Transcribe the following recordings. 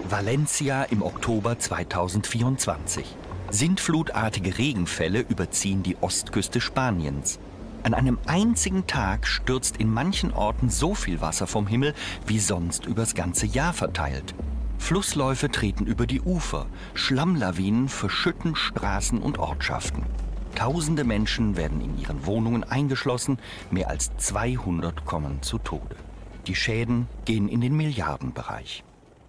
Valencia im Oktober 2024. Sintflutartige Regenfälle überziehen die Ostküste Spaniens. An einem einzigen Tag stürzt in manchen Orten so viel Wasser vom Himmel wie sonst übers ganze Jahr verteilt. Flussläufe treten über die Ufer, Schlammlawinen verschütten Straßen und Ortschaften. Tausende Menschen werden in ihren Wohnungen eingeschlossen, mehr als 200 kommen zu Tode. Die Schäden gehen in den Milliardenbereich.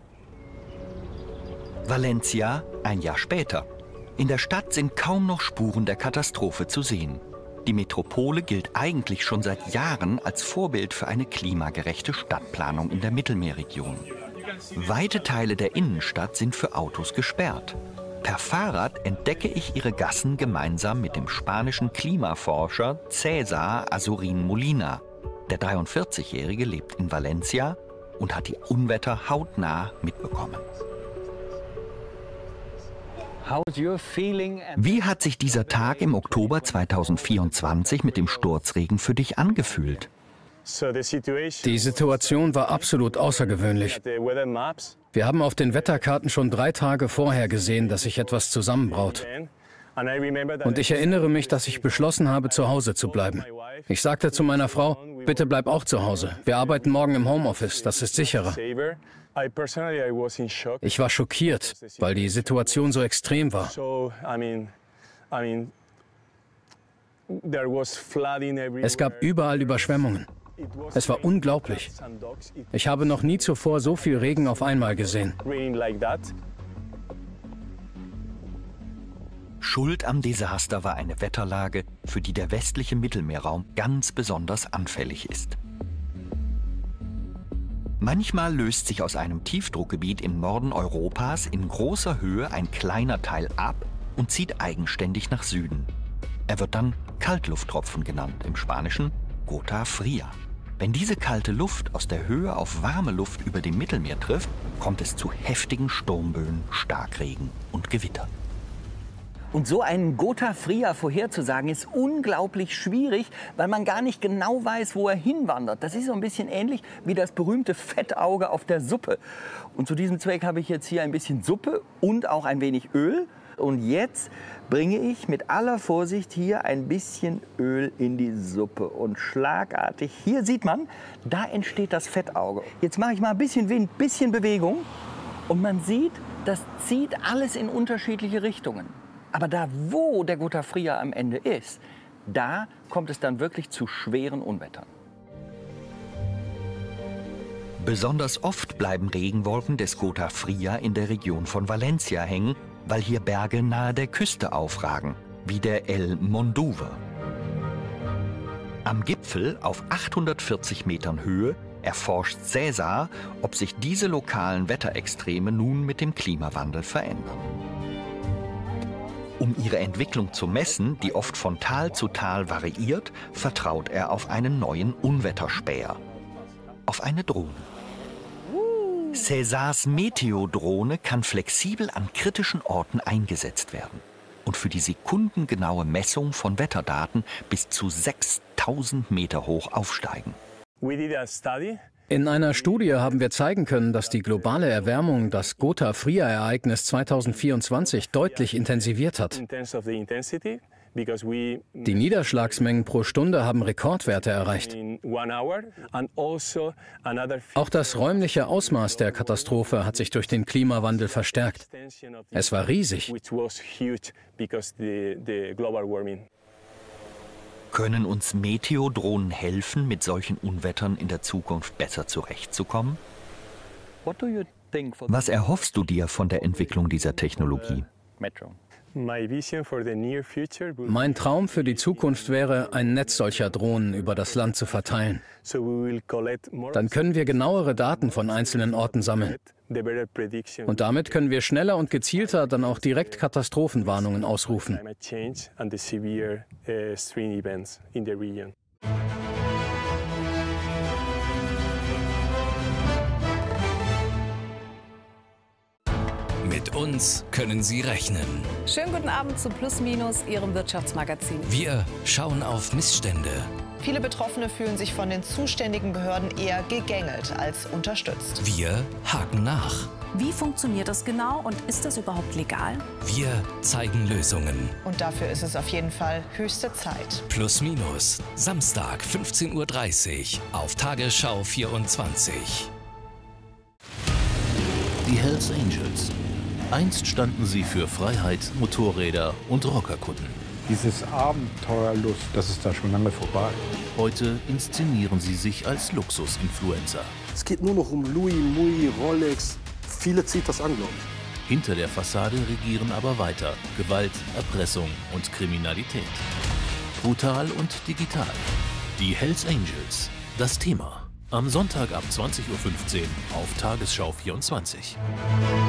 Valencia, ein Jahr später. In der Stadt sind kaum noch Spuren der Katastrophe zu sehen. Die Metropole gilt eigentlich schon seit Jahren als Vorbild für eine klimagerechte Stadtplanung in der Mittelmeerregion. Weite Teile der Innenstadt sind für Autos gesperrt. Per Fahrrad entdecke ich ihre Gassen gemeinsam mit dem spanischen Klimaforscher César Azurín Molina. Der 43-Jährige lebt in Valencia und hat die Unwetter hautnah mitbekommen. Wie hat sich dieser Tag im Oktober 2024 mit dem Sturzregen für dich angefühlt? Die Situation war absolut außergewöhnlich. Wir haben auf den Wetterkarten schon 3 Tage vorher gesehen, dass sich etwas zusammenbraut. Und ich erinnere mich, dass ich beschlossen habe, zu Hause zu bleiben. Ich sagte zu meiner Frau, bitte bleib auch zu Hause. Wir arbeiten morgen im Homeoffice, das ist sicherer. Ich war schockiert, weil die Situation so extrem war. Es gab überall Überschwemmungen. Es war unglaublich. Ich habe noch nie zuvor so viel Regen auf einmal gesehen. Schuld am Desaster war eine Wetterlage, für die der westliche Mittelmeerraum ganz besonders anfällig ist. Manchmal löst sich aus einem Tiefdruckgebiet im Norden Europas in großer Höhe ein kleiner Teil ab und zieht eigenständig nach Süden. Er wird dann Kaltlufttropfen genannt, im Spanischen Gota Fria. Wenn diese kalte Luft aus der Höhe auf warme Luft über dem Mittelmeer trifft, kommt es zu heftigen Sturmböen, Starkregen und Gewitter. Und so einen Gota Fria vorherzusagen, ist unglaublich schwierig, weil man gar nicht genau weiß, wo er hinwandert. Das ist so ein bisschen ähnlich wie das berühmte Fettauge auf der Suppe. Und zu diesem Zweck habe ich jetzt hier ein bisschen Suppe und auch ein wenig Öl. Und jetzt bringe ich mit aller Vorsicht hier ein bisschen Öl in die Suppe. Und schlagartig, hier sieht man, da entsteht das Fettauge. Jetzt mache ich mal ein bisschen Wind, bisschen Bewegung. Und man sieht, das zieht alles in unterschiedliche Richtungen. Aber da, wo der Gota Fria am Ende ist, da kommt es dann wirklich zu schweren Unwettern. Besonders oft bleiben Regenwolken des Gota Fria in der Region von Valencia hängen, weil hier Berge nahe der Küste aufragen, wie der El Monduve. Am Gipfel auf 840 Metern Höhe erforscht César, ob sich diese lokalen Wetterextreme nun mit dem Klimawandel verändern. Um ihre Entwicklung zu messen, die oft von Tal zu Tal variiert, vertraut er auf einen neuen Unwetterspäher. Auf eine Drohne. Césars Meteodrohne kann flexibel an kritischen Orten eingesetzt werden und für die sekundengenaue Messung von Wetterdaten bis zu 6000 Meter hoch aufsteigen. In einer Studie haben wir zeigen können, dass die globale Erwärmung das Gota Fria-Ereignis 2024 deutlich intensiviert hat. Die Niederschlagsmengen pro Stunde haben Rekordwerte erreicht. Auch das räumliche Ausmaß der Katastrophe hat sich durch den Klimawandel verstärkt. Es war riesig. Können uns Meteodrohnen helfen, mit solchen Unwettern in der Zukunft besser zurechtzukommen? Was erhoffst du dir von der Entwicklung dieser Technologie? Mein Traum für die Zukunft wäre, ein Netz solcher Drohnen über das Land zu verteilen. Dann können wir genauere Daten von einzelnen Orten sammeln. Und damit können wir schneller und gezielter dann auch direkt Katastrophenwarnungen ausrufen. Mit uns können Sie rechnen. Schönen guten Abend zu Plus Minus, Ihrem Wirtschaftsmagazin. Wir schauen auf Missstände, Viele Betroffene fühlen sich von den zuständigen Behörden eher gegängelt als unterstützt. Wir haken nach. Wie funktioniert das genau und ist das überhaupt legal? Wir zeigen Lösungen. Und dafür ist es auf jeden Fall höchste Zeit. Plus minus. Samstag 15:30 Uhr auf Tagesschau 24. Die Hells Angels. Einst standen sie für Freiheit, Motorräder und Rockerkutten. Dieses Abenteuerlust, das ist da schon lange vorbei. Heute inszenieren sie sich als Luxusinfluencer. Es geht nur noch um Louis, Mui, Rolex. Viele zieht das an, glaube ich. Hinter der Fassade regieren aber weiter Gewalt, Erpressung und Kriminalität. Brutal und digital. Die Hells Angels. Das Thema. Am Sonntag ab 20:15 Uhr auf Tagesschau 24.